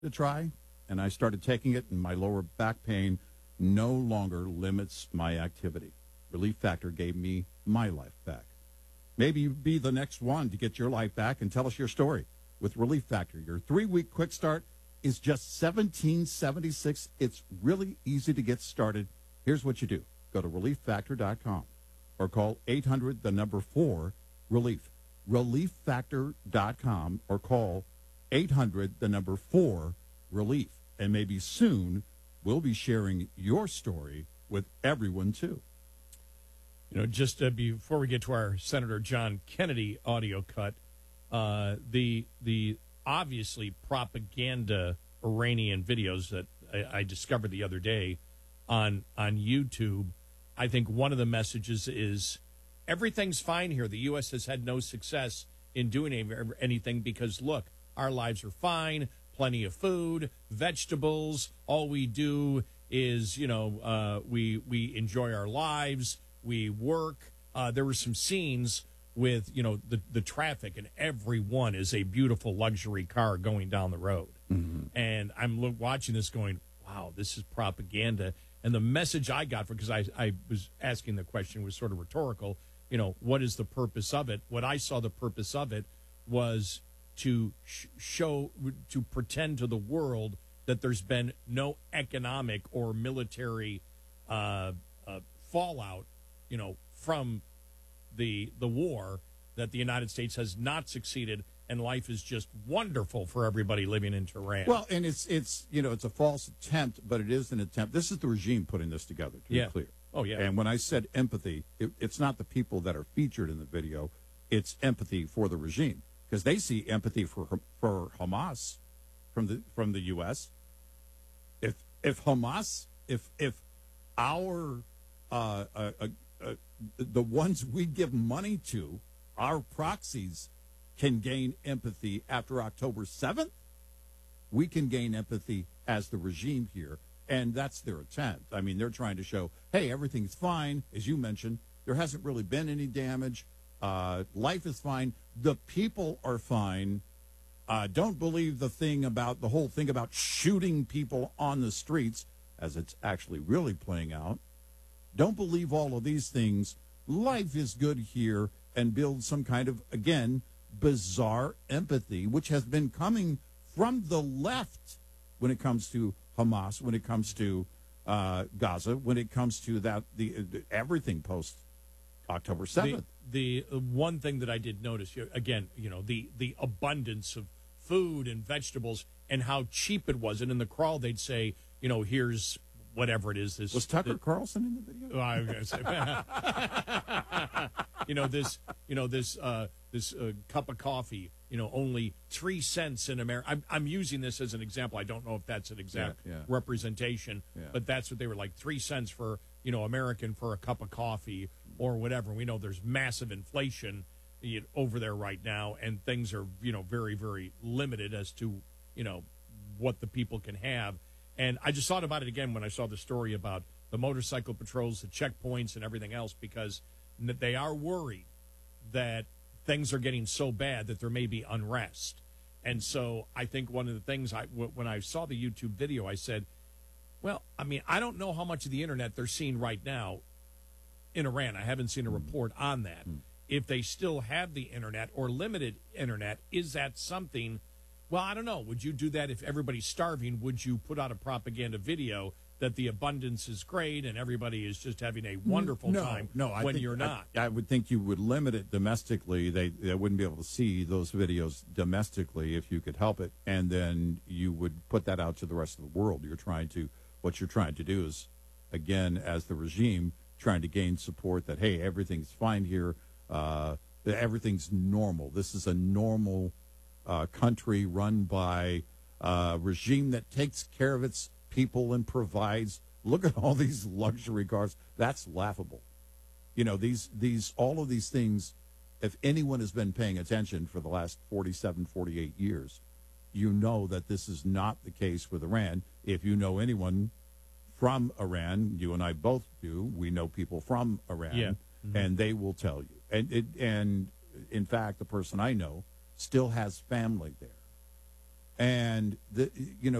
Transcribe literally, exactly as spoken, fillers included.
to try, and I started taking it, and my lower back pain no longer limits my activity. Relief Factor gave me my life back. Maybe you be the next one to get your life back and tell us your story. With Relief Factor, your three-week quick start is just seventeen seventy-six. It's really easy to get started. Here's what you do. Go to relief factor dot com or call eight hundred, the number four, relief. relief factor dot com or call eight hundred, the number four, relief. And maybe soon we'll be sharing your story with everyone, too. You know, just uh, before we get to our Senator John Kennedy audio cut, uh, the the obviously propaganda Iranian videos that I, I discovered the other day on on YouTube, I think one of the messages is everything's fine here. The U S has had no success in doing anything because, look, our lives are fine, plenty of food, vegetables. All we do is, you know, uh, we we enjoy our lives. We work. Uh, there were some scenes with, you know, the, the traffic, and every one is a beautiful luxury car going down the road. Mm-hmm. And I'm lo- watching this going, wow, this is propaganda. And the message I got, because I, I was asking the question, was sort of rhetorical, you know, what is the purpose of it? What I saw the purpose of it was to sh- show, to pretend to the world that there's been no economic or military uh, uh, fallout, you know, from the the war, that the United States has not succeeded, and life is just wonderful for everybody living in Tehran. Well, and it's, it's you know, it's a false attempt, but it is an attempt. This is the regime putting this together, to yeah. be clear. Oh, yeah. And when I said empathy, it, it's not the people that are featured in the video. It's empathy for the regime, because they see empathy for for Hamas from the from the U S. If if Hamas, if if our uh, uh, uh, uh, the ones we give money to, our proxies, can gain empathy after October seventh, we can gain empathy as the regime here. And that's their attempt. I mean, they're trying to show, hey, everything's fine. As you mentioned, there hasn't really been any damage. Uh, life is fine. The people are fine. Uh, don't believe the thing about the whole thing about shooting people on the streets, as it's actually really playing out. Don't believe all of these things. Life is good here, and build some kind of, again, bizarre empathy, which has been coming from the left when it comes to Hamas, when it comes to uh, Gaza, when it comes to that the, the everything post October seventh. The, the one thing that I did notice, again, you know, the the abundance of food and vegetables and how cheap it was, and in the crawl they'd say, you know, here's whatever it is. This was Tucker the, Carlson in the video. Oh, I was gonna say, you know this, you know this, uh, this uh, cup of coffee. You know, only three cents in America. I'm, I'm using this as an example. I don't know if that's an exact yeah, yeah. representation, yeah. but that's what they were like. Three cents for, you know, American for a cup of coffee or whatever. We know there's massive inflation you know, over there right now, and things are, you know, very, very limited as to, you know, what the people can have. And I just thought about it again when I saw the story about the motorcycle patrols, the checkpoints, and everything else, because they are worried that things are getting so bad that there may be unrest. And so I think one of the things, I, when I saw the YouTube video, I said, well, I mean, I don't know how much of the internet they're seeing right now in Iran. I haven't seen a report on that. Mm. If they still have the internet or limited internet, is that something? Well, I don't know. Would you do that if everybody's starving? Would you put out a propaganda video that the abundance is great and everybody is just having a wonderful no, time no, I when think, you're not? I, I would think you would limit it domestically. They, they wouldn't be able to see those videos domestically if you could help it. And then you would put that out to the rest of the world. You're trying to, what you're trying to do is, again, as the regime, trying to gain support that, hey, everything's fine here. Uh, everything's normal. This is a normal uh, country run by a regime that takes care of its people and provides. Look at all these luxury cars. That's laughable. You know, these these all of these things, if anyone has been paying attention for the last forty-seven, forty-eight years, you know that this is not the case with Iran. If you know anyone from Iran, you and I both do, we know people from Iran, yeah. mm-hmm. and they will tell you. And it, and in fact, the person I know still has family there. And the you know